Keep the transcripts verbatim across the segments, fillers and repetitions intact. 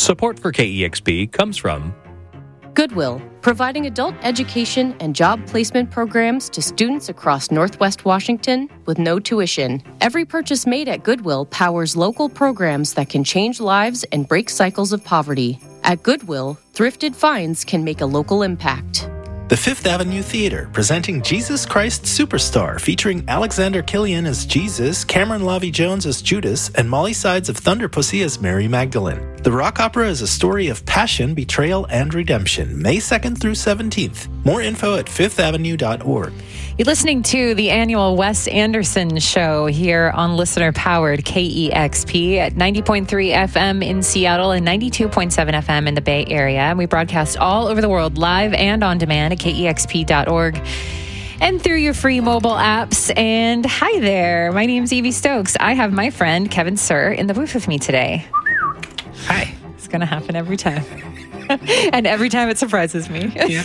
Support for K E X P comes from Goodwill, providing adult education and job placement programs to students across Northwest Washington with no tuition. Every purchase made at Goodwill powers local programs that can change lives and break cycles of poverty. At Goodwill, thrifted finds can make a local impact. The Fifth Avenue Theater, presenting Jesus Christ Superstar, featuring Alexander Killian as Jesus, Cameron Lavie Jones as Judas, and Molly Sides of Thunderpussy as Mary Magdalene. The rock opera is a story of passion, betrayal, and redemption, May second through seventeenth. More info at fifth avenue dot org. You're listening to the annual Wes Anderson Show here on listener-powered K E X P at ninety point three F M in Seattle and ninety-two point seven F M in the Bay Area. We broadcast all over the world, live and on demand at K E X P dot org and through your free mobile apps. And hi there, my name's Evie Stokes. I have my friend Kevin Sir in the booth with me today. Hi. It's going to happen every time. And every time it surprises me. Yeah.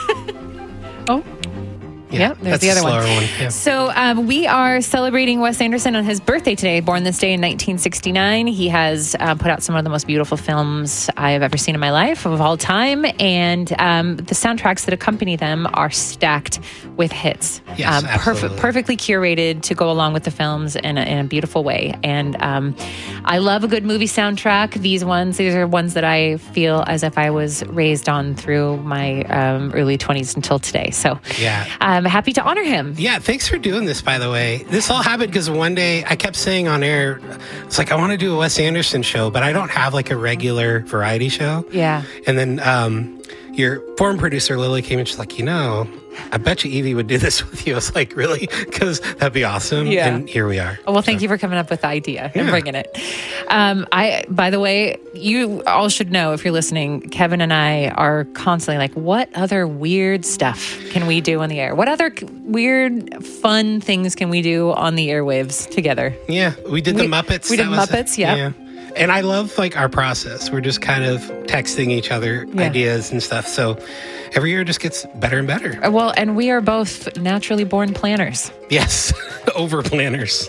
Oh. Yeah, yep, there's that's the other a slower one. one. Yeah. So um, we are celebrating Wes Anderson on his birthday today, born this day in nineteen sixty-nine. He has uh, put out some of the most beautiful films I have ever seen in my life of all time. And um, the soundtracks that accompany them are stacked with hits. Yes, um, absolutely. Perfectly curated to go along with the films in a, in a beautiful way. And um, I love a good movie soundtrack. These ones, these are ones that I feel as if I was raised on through my um, early twenties until today. So Yeah. I'm happy to honor him. Yeah, thanks for doing this, by the way. This all happened because one day I kept saying on air, it's like, I want to do a Wes Anderson show, but I don't have like a regular variety show. Yeah. And then um, your forum producer, Lily, came and she's like, you know, I bet you Evie would do this with you. I was like, really? Because that'd be awesome. Yeah. And here we are. Oh, well, thank So. you for coming up with the idea and Yeah. bringing it. Um, I, by the way, you all should know if you're listening, Kevin and I are constantly like, what other weird stuff can we do on the air? What other c- weird, fun things can we do on the airwaves together? Yeah, we did the We- Muppets. we did That was- Muppets, yeah. And I love like our process. We're just kind of texting each other Yeah. ideas and stuff. So every year it just gets better and better. Uh, Well, and we are both naturally born planners. Yes, over planners.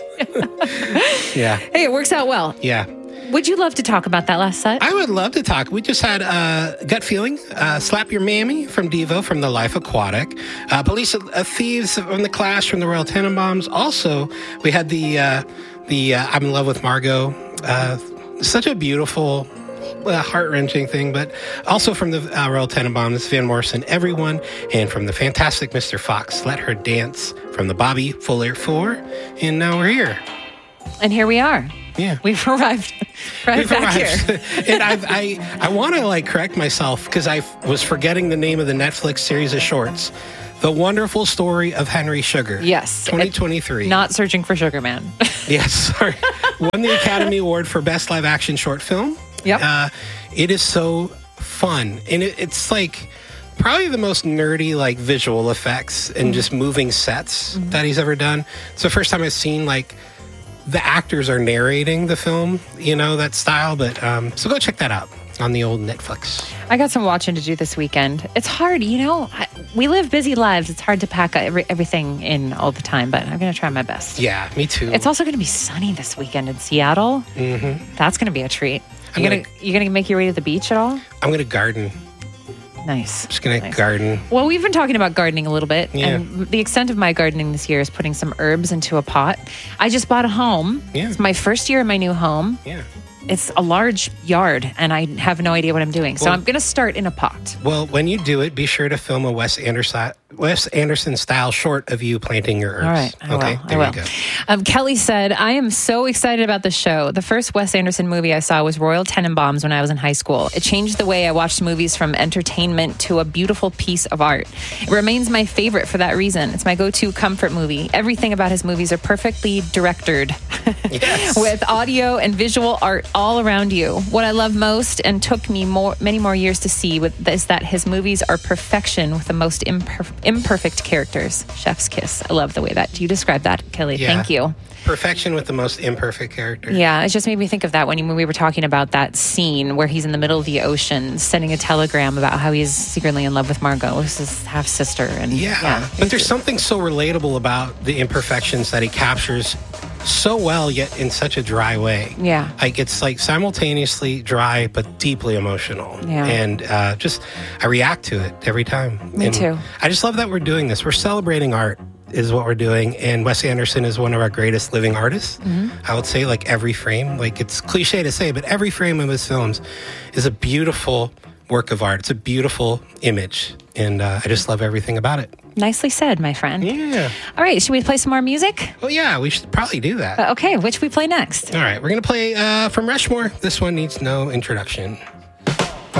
Yeah, Hey, it works out well. yeah. Would you love to talk about that last set? I would love to talk. We just had uh, Gut Feeling, uh, Slap Your Mammy from Devo from The Life Aquatic, uh, Police uh, Thieves from The Clash from the Royal Tenenbaums. Also, we had the uh, the uh, I'm in Love with Margot. Uh, such a beautiful, uh, heart-wrenching thing, but also from the uh, Royal Tenenbaums, Van Morrison, Everyone, and from the fantastic Mister Fox, Let Her Dance from the Bobby Fuller Four. And now we're here. And here we are. Yeah. We've arrived right We've back arrived. here. and I've, I, I want to like correct myself because I was forgetting the name of the Netflix series of shorts, The Wonderful Story of Henry Sugar. Yes. twenty twenty-three. Not Searching for Sugar Man. Yes, sorry. Won the Academy Award for Best Live Action Short Film. Yep. Uh, it is so fun, and it, it's like probably the most nerdy like visual effects and just moving sets Mm-hmm. that he's ever done. It's the first time I've seen like the actors are narrating the film, you know, that style. But um, so go check that out on the old Netflix. I got some watching to do this weekend. It's hard, you know. I, we live busy lives. It's hard to pack every, everything in all the time, but I'm going to try my best. Yeah, me too. It's also going to be sunny this weekend in Seattle. Mm-hmm. That's going to be a treat. I'm You gonna, gonna- you gonna make your way to the beach at all? I'm gonna garden. Nice. Just gonna Nice. garden. Well, we've been talking about gardening a little bit, Yeah. and the extent of my gardening this year is putting some herbs into a pot. I just bought a home. Yeah. It's my first year in my new home. Yeah. It's a large yard, and I have no idea what I'm doing. So Well- I'm going to start in a pot. Well, when you do it, be sure to film a Wes Anderson Wes Anderson style short of you planting your herbs. All right, I okay, will. there I we will. go. Um, Kelly said, I am so excited about the show. The first Wes Anderson movie I saw was Royal Tenenbaums when I was in high school. It changed the way I watched movies from entertainment to a beautiful piece of art. It remains my favorite for that reason. It's my go-to comfort movie. Everything about his movies are perfectly directed Yes. with audio and visual art all around you. What I love most and took me more, many more years to see with, is that his movies are perfection with the most imper- imperfect characters. Chef's kiss. I love the way that you describe that, Kelly. Yeah. Thank you. Perfection with the most imperfect character. Yeah, it just made me think of that when, you, when we were talking about that scene where he's in the middle of the ocean sending a telegram about how he's secretly in love with Margot, his half sister. And Yeah. yeah, But there's something so relatable about the imperfections that he captures so well, yet in such a dry way. Yeah. Like it's like simultaneously dry, but deeply emotional. Yeah. And uh, just, I react to it every time. Me and too. I just love that we're doing this. We're celebrating art is what we're doing. And Wes Anderson is one of our greatest living artists. Mm-hmm. I would say like every frame, like it's cliche to say, but every frame of his films is a beautiful work of art. It's a beautiful image. And uh, I just love everything about it. Nicely said, my friend. Yeah. All right, should we play some more music? Well, yeah, we should probably do that. Uh, okay, which we play next? All right, we're going to play uh, from Rushmore. This one needs no introduction.